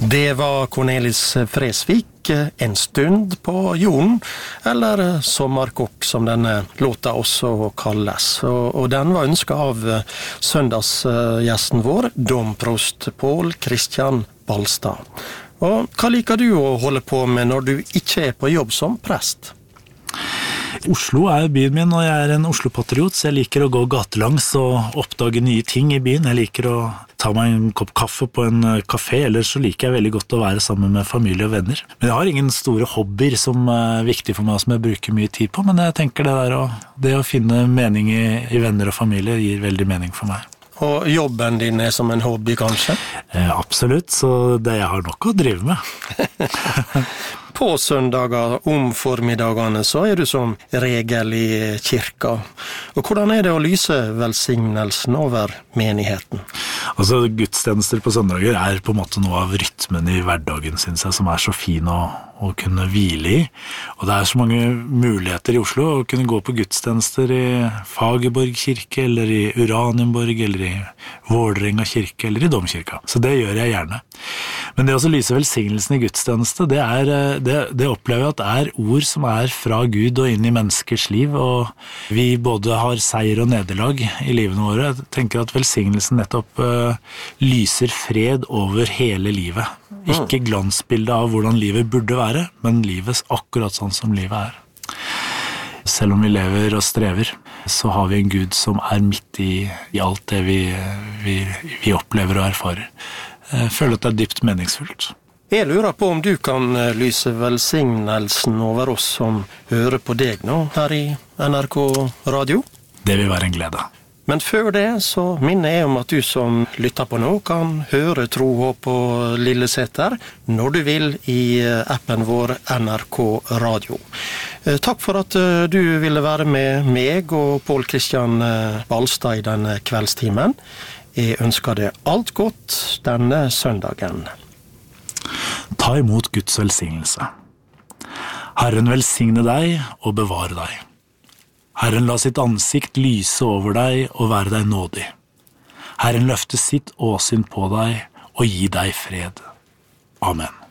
Det var Cornelis Fresvik, En stund på jorden, eller Sommarkokk som denne låta også kalles. Og den var ønsket av søndagsgjesten vår, domprost Pål Kristian Balstad. Og hva liker du å holde på med når du ikke er på jobb som prest? Oslo byen min, og jeg en Oslo-patriot, så jeg liker å gå gatelangs og oppdage nye ting i byen. Jeg liker å ta meg en kopp kaffe på en kafé, eller så liker jeg veldig godt å være sammen med familie og venner. Men jeg har ingen store hobbyer som viktig for meg, som jeg bruker mye tid på, men jeg tenker det å finne mening i venner og familie gir veldig mening for meg. Og jobben din som en hobby, kanskje? Absolutt, så det jeg har nok å drive med. På søndager om formiddagene så du som regel i kirka. Og hvordan det å lyse velsignelsen over menigheten? Altså, gudstjenester på søndager på en måte noe av rytmen i hverdagen, synes jeg, som så fin å kunne hvile i. Og det så mange muligheter i Oslo å kunne gå på gudstjenester i Fagerborg kirke, eller i Uranienborg, eller i Vålerenga kirke, eller i Domkirka. Så det gjør jeg gjerne. Men det å lyse velsignelsen i gudstjeneste, det opplever jeg at ord som fra Gud og inn i menneskers liv, og vi både har seier og nederlag i livene våre. Jeg tenker at velsignelsen nettopp lyser fred over hele livet. Ikke glansbildet av hvordan livet burde være, men livet akkurat sånn som livet Selv om vi lever og strever, så har vi en Gud som midt i alt det vi opplever og erfarer. Jeg føler at det dypt meningsfullt. Jeg lurer på om du kan lyse velsignelsen over oss som hører på deg nå her i NRK Radio? Det vil være en glede. Men før det så minner jeg om at du som lytter på nå kan høre Tro, håp og Lilleseter når du vil i appen vår NRK Radio. Takk for at du ville være med meg og Pål Kristian Balstad i denne kveldstimen. Jeg ønsker deg alt godt denne søndagen. Ta imot Guds velsignelse. Herren velsigne deg og bevare deg. Herren la sitt ansikt lyse over deg og være deg nådig. Herren løfte sitt åsyn på deg og gi deg fred. Amen.